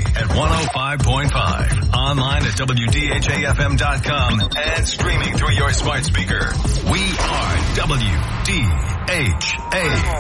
at 105.5. Online at WDHAFM.com and streaming through your smart speaker. We are WDHA.